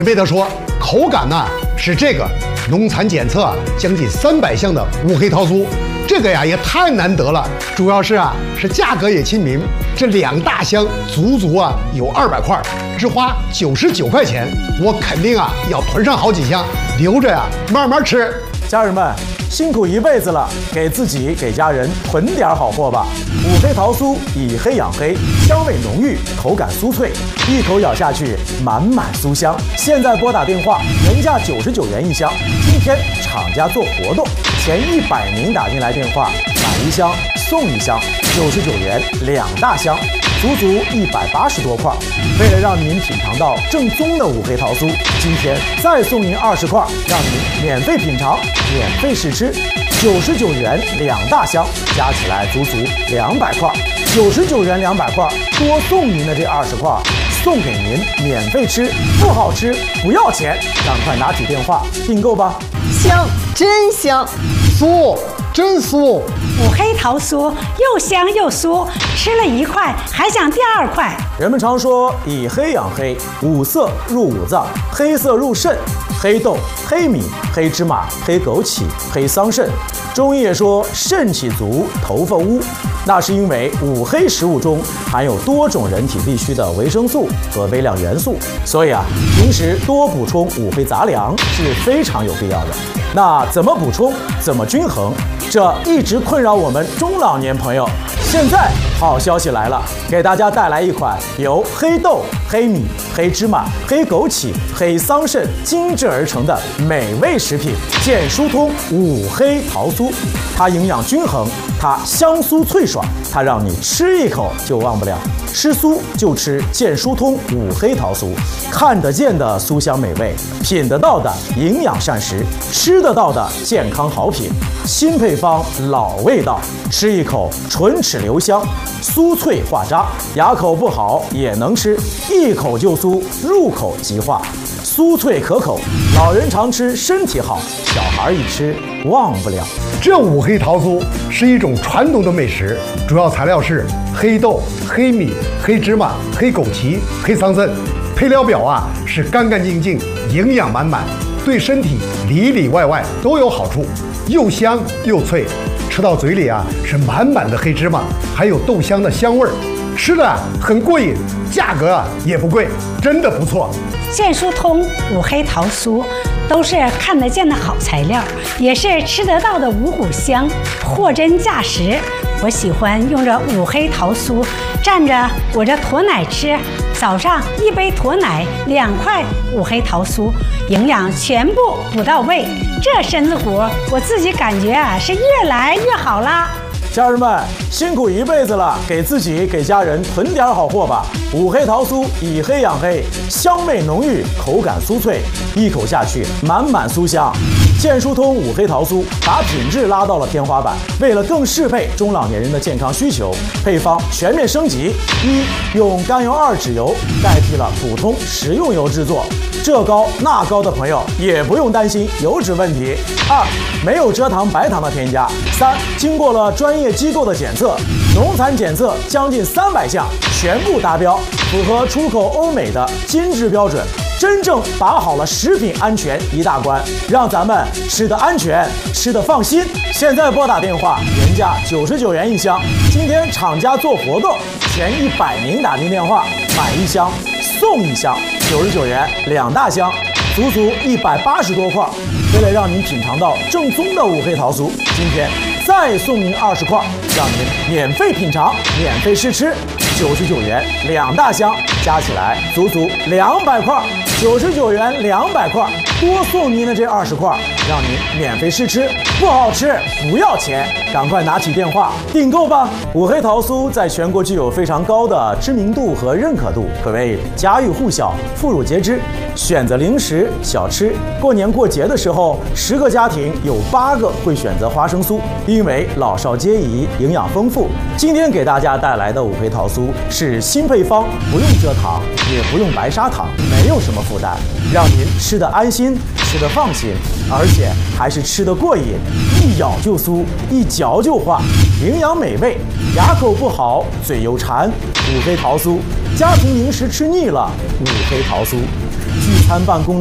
贝德说，口感呢是这个农残检测将近300项的五黑桃酥，这个呀也太难得了。主要是是价格也亲民，这2大箱足有200块，只花99块钱，我肯定要囤上好几箱，留着慢慢吃。 家人们，辛苦一辈子了，给自己给家人囤点好货吧。五黑桃酥以黑养黑，香味浓郁，口感酥脆，一口咬下去满满酥香。现在拨打电话，原价99元一箱，今天厂家做活动，前100名打进来电话买1箱送1箱，99元2大箱，足足180多块。为了让您品尝到正宗的五黑桃酥，今天再送您20块，让您免费品尝，免费试吃。99元2大箱，加起来足足200块。99元200块，多送您的这20块，送给您免费吃，不好吃不要钱，赶快拿起电话订购吧。 香，真香， 酥，真酥。 五黑桃酥又香又酥，吃了1块还想第2块。 人们常说以黑养黑，五色入五脏，黑色入肾，黑豆、黑米、黑芝麻、黑枸杞、黑桑葚。中医也说肾气足，头发乌，那是因为五黑食物中含有多种人体必需的维生素和微量元素，所以平时多补充五黑杂粮是非常有必要的。那怎么补充，怎么均衡，这一直困扰我们中老年朋友。现在好消息来了，给大家带来一款由黑豆、黑米、黑芝麻、黑枸杞、黑桑葚精制而成的美味食品——健疏通五黑桃酥。它营养均衡，它香酥脆爽，它让你吃一口就忘不了。吃酥就吃健疏通五黑桃酥，看得见的酥香美味，品得到的营养膳食，吃得到的健康好品，新配方老味道，吃一口唇齿留香，酥脆化渣，牙口不好也能吃，一口就酥，入口即化，酥脆可口，老人常吃身体好，小孩一吃忘不了。 这五黑桃酥是一种传统的美食，主要材料是黑豆、黑米、黑芝麻、黑枸杞、黑桑葚，配料表是干干净净，营养满满，对身体里里外外都有好处，又香又脆，吃到嘴里是满满的黑芝麻，还有豆香的香味儿，吃的很过瘾，价格也不贵，真的不错。 健疏通五黑桃酥都是看得见的好材料，也是吃得到的五谷香，货真价实。我喜欢用这五黑桃酥蘸着我这驼奶吃，早上1杯驼奶，2块五黑桃酥，营养全部补到位，这身子骨我自己感觉是越来越好啦。 家人们，辛苦一辈子了，给自己给家人囤点好货吧。五黑桃酥以黑养黑，香味浓郁，口感酥脆，一口下去满满酥香。健疏通五黑桃酥把品质拉到了天花板，为了更适配中老年人的健康需求，配方全面升级：一，用甘油2酯油代替了普通食用油制作，这高那高的朋友也不用担心油脂问题。2，没有蔗糖、白糖的添加。3，经过了专业机构的检测，农残检测将近300项，全部达标，符合出口欧美的金质标准，真正把好了食品安全一大关，让咱们吃得安全，吃得放心。现在拨打电话，原价99元一箱，今天厂家做活动，前100名打进电话买1箱送1箱，99元2大箱，足足180多块。为了让您品尝到正宗的五黑桃酥，今天再送您20块，让您免费品尝，免费试吃。99元2大箱，加起来足足200块。99元200块，多送您的这20块，让您免费试吃，不好吃不要钱，赶快拿起电话订购吧。五黑桃酥在全国具有非常高的知名度和认可度，可谓家喻户晓，妇孺皆知。选择零食小吃，过年过节的时候，10个家庭有8个会选择花生酥，因为老少皆宜，营养丰富。今天给大家带来的五黑桃酥是新配方，不用蔗糖，也不用白砂糖，没有什么负担，让您吃得安心，吃得放心，而且还是吃得过瘾，一咬就酥，一嚼就化，营养美味，牙口不好，嘴又馋，五黑桃酥，家庭零食吃腻了，五黑桃酥。 餐办公